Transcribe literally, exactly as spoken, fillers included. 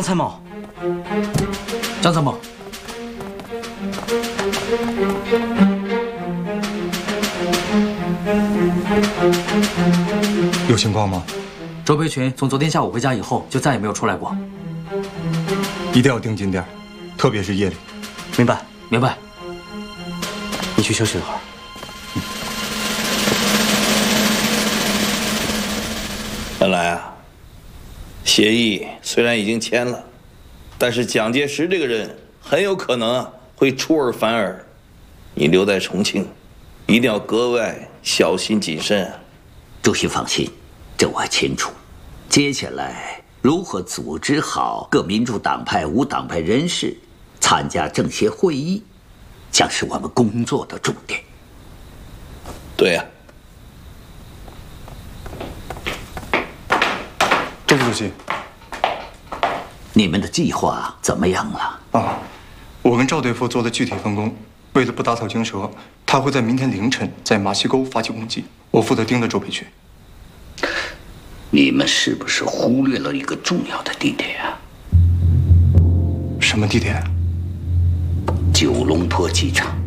参谋， 张参谋， 有情况吗？ 周培群从昨天下午回家以后，就再也没有出来过。 一定要盯紧点，特别是夜里。 明白， 明白。 你去休息一会儿。 本来啊，协议虽然已经签了，但是蒋介石这个人很有可能啊会出尔反尔。你留在重庆，一定要格外小心谨慎啊。 主席放心，这我清楚。接下来如何组织好各民主党派、无党派人士参加政协会议，将是我们工作的重点。 对呀、 啊，周副主席， 你们的计划怎么样了？ 啊，我跟赵对付做了具体分工。为了不打草惊蛇，他会在明天凌晨在马溪沟发起攻击，我负责盯着周培群。 你们是不是忽略了一个重要的地点啊？ 什么地点？ 九龙坡机场。